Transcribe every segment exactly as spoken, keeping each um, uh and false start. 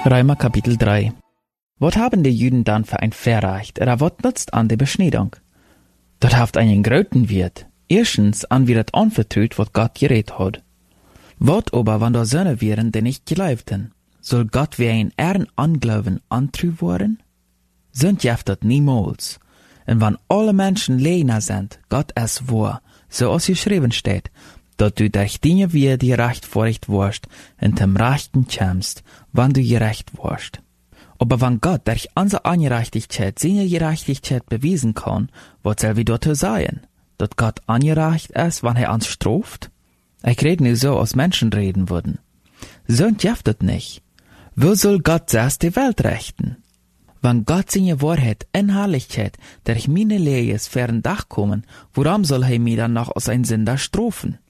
Römer Kapitel drei. Was haben die Juden dann für ein Verrecht, oder was nutzt an der Beschneidung? Das haft einen großen Wert. Erstens an wie das anvertraut, was Gott geredet hat. Was aber, wenn da Söhne wären, die nicht geleibten? Soll Gott wie ein Ehren anglauben antrü worden? Sind jeft das niemals. Und wenn alle Menschen lehner sind, Gott es war, so als geschrieben steht, dass du durch Dinge wie die rechtfertigt warst, in dem Rechten kämst, wann du gerecht warst. Aber wenn Gott durch unsere Angerechtigkeit seine Gerechtigkeit bewiesen kann, was soll wir dazu sagen? Dass Gott angerecht ist, wenn er uns straft? Ich rede nicht so, als Menschen reden würden. So jeft das nicht. Wo soll Gott selbst die Welt rechten? Wenn Gott seine Wahrheit in Herrlichkeit durch meine Lehres fern Dach kommen, warum soll er mir dann noch als ein Sünder strafen?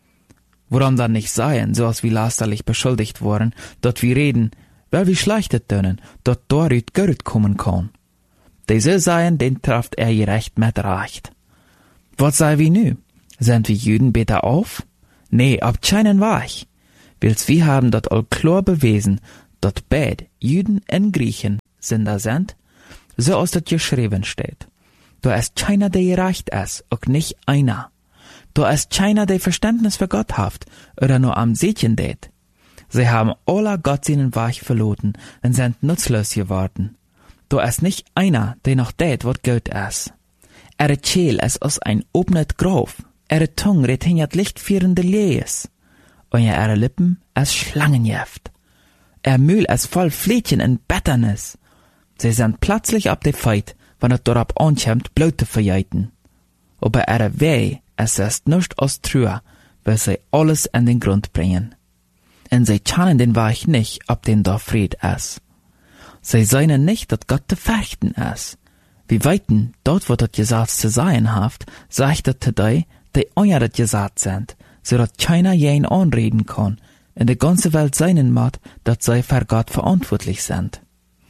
Warum dann nicht sein, so als wir lasterlich beschuldigt worden, dort wir reden, weil wir schlechtet dönnen, dort dort Geld kommen kann. Diese seien, den trifft er gerecht mit Recht. Was sei wir nu? Sind wir Juden besser auf? Nee, ab keinen Weich. Wils wir haben dort all klar bewiesen, dort beid Juden und Griechen Sünder sind, so als das geschrieben steht. Da ist keiner, der gerecht ist, auch nicht einer. Da ist keiner, der Verständnis für Gott haft, oder nur am Seetchen det. Sie haben alle Gott seinen Weg verloren und sind nutzlos geworden. Da ist nicht einer, der noch det, was gut ist. Ihre Scheel ist aus ein obnet Graf, ihre Tung retiert lichtführende Lees, und ihre Lippen ist Schlangenjeft. Ihr Mühl ist voll Flädchen und Betternis. Sie sind plötzlich ab der Feit, wenn es darauf ankommt, Blut zu verjeiten. Aber ihre Weh, es ist nicht aus Trühe, weil sie alles in den Grund bringen. Und sie kennen den Weg nicht, ob den da Fried ist. Sie seien nicht, dass Gott zu fürchten ist. Wir weiten, dort wo das Gesetz zu sein haft, sagt er zu die, die euer das Gesetz sind, so dass keiner jeden anreden kann, in der ganzen Welt seinen macht, dass sie für Gott verantwortlich sind.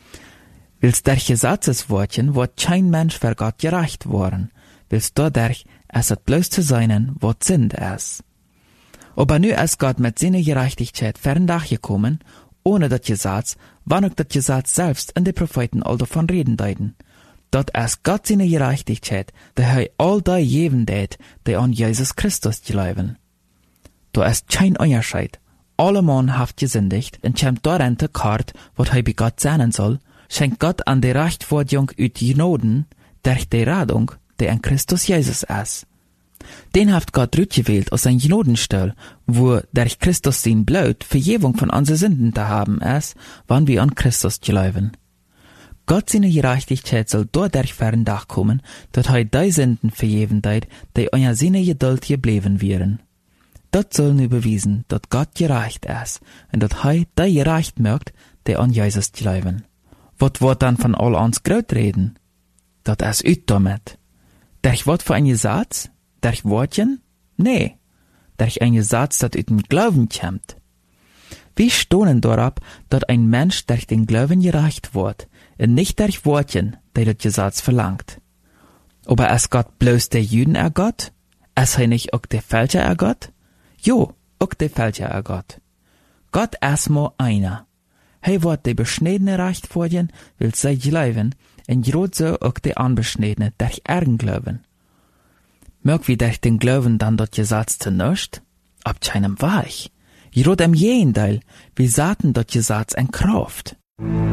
Wils der Gesetzeswortchen wird kein Mensch für Gott gerecht worden, wils dadurch es hat bloß zu sein, was Sünd ist. Aber nu ist Gott mit seiner Gerechtigkeit fern gekommen, ohne das Gesetz, wann auch das Gesetz selbst in den Propheten all davon reden deuten. Dort ist Gott seine Gerechtigkeit, der er all die geben det, die an Jesus Christus glauben. Da ist kein Unterschied. Alle Mann haft gesündigt, und kommt darin te Kart, wat er bei Gott sein soll, schenkt Gott an die Rechtfertigung ut Genoden, durch die Radung, die in Christus Jesus ist. Den haft Gott rütgewählt aus sein Gnodenstall, wo durch Christus sein Blut Vergebung von unseren Sünden zu haben ist, wann wir an Christus glauben. Gott seine Gerechtigkeit soll dadurch fern Dach kommen, dass er die Sünden vergeben deit, die unter seine Geduld geblieben wären. Das soll nu bewiesen, dass Gott gerecht ist, und dass er die gerecht mögt, die an Jesus glauben. Was wird dann von all uns Gröt reden? Das ist üt damit. Durch wat für ein Gesetz? Durch Wortchen? Nee. Durch ein Gesetz, das ut dem Glauben kommt. Wir stohnen darauf, dass ein Mensch durch den Glauben gerecht wird, und nicht durch Wortchen, die das Gesetz verlangt. Aber ist Gott bloß der Juden er Gott? Ist er nicht auch der Fälscher er Gott? Jo, auch der Fälscher er Gott. Gott ist nur einer. Er wird die Beschnittene recht vorgehen, will sie glauben, und grad so auch die Unbeschnittene durch ihren Glauben. Mög wie durch den Glauben dann dort Gesetz zu nicht? Ab keinem Weich. Grad im Gegenteil, wir saten dort Gesetz in Kraft.